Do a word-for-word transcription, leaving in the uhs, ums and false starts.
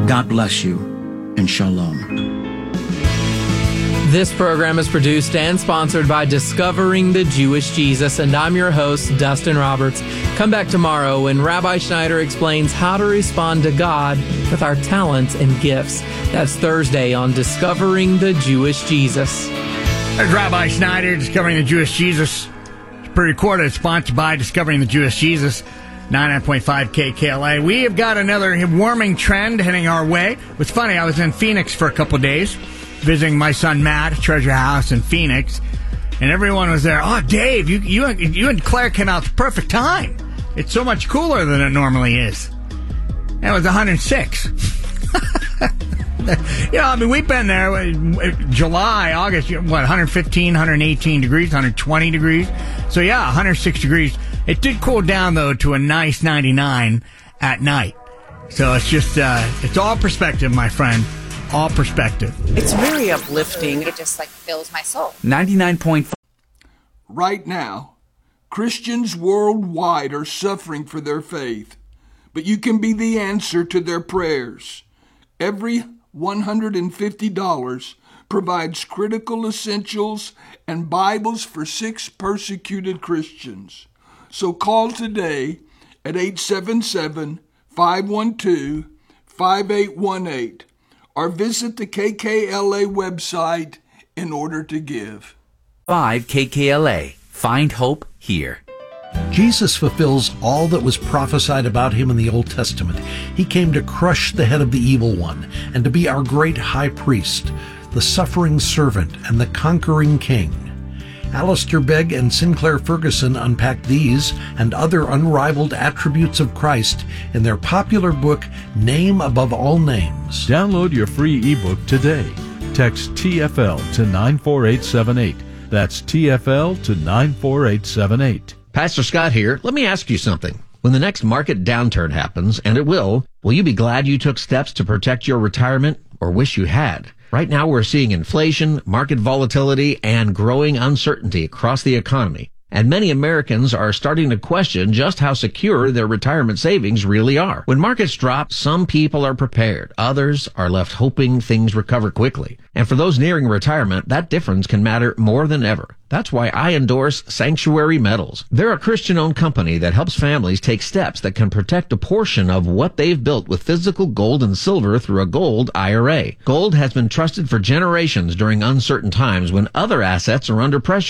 God bless you, and shalom. This program is produced and sponsored by Discovering the Jewish Jesus, and I'm your host, Dustin Roberts. Come back tomorrow when Rabbi Schneider explains how to respond to God with our talents and gifts. That's Thursday on Discovering the Jewish Jesus. There's Rabbi Schneider, Discovering the Jewish Jesus. It's pre-recorded, sponsored by Discovering the Jewish Jesus, ninety-nine point five K K L A. We have got another warming trend heading our way. It's funny, I was in Phoenix for a couple of days, visiting my son Matt, Treasure House in Phoenix, and everyone was there. Oh, Dave, you you you and Claire came out at the perfect time. It's so much cooler than it normally is. And it was one hundred six. You know, I mean, we've been there July, August, what, one hundred fifteen, one hundred eighteen degrees, one hundred twenty degrees. So, yeah, one hundred six degrees. It did cool down, though, to a nice ninety-nine at night. So it's just, uh, it's all perspective, my friend. All perspective. It's very uplifting. It just, like, fills my soul. ninety-nine point five. Right now, Christians worldwide are suffering for their faith, but you can be the answer to their prayers. Every one hundred fifty dollars provides critical essentials and Bibles for six persecuted Christians. So call today at eight seven seven, five one two, five eight one eight or visit the K K L A website in order to give. five K K L A. Find hope here. Jesus fulfills all that was prophesied about him in the Old Testament. He came to crush the head of the evil one and to be our great high priest, the suffering servant and the conquering king. Alistair Begg and Sinclair Ferguson unpack these and other unrivaled attributes of Christ in their popular book, Name Above All Names. Download your free ebook today. Text T F L to nine four eight seven eight. That's T F L to nine four eight seven eight. Pastor Scott here. Let me ask you something. When the next market downturn happens, and it will, will you be glad you took steps to protect your retirement or wish you had? Right now we're seeing inflation, market volatility, and growing uncertainty across the economy. And many Americans are starting to question just how secure their retirement savings really are. When markets drop, some people are prepared. Others are left hoping things recover quickly. And for those nearing retirement, that difference can matter more than ever. That's why I endorse Sanctuary Metals. They're a Christian-owned company that helps families take steps that can protect a portion of what they've built with physical gold and silver through a gold I R A. Gold has been trusted for generations during uncertain times when other assets are under pressure.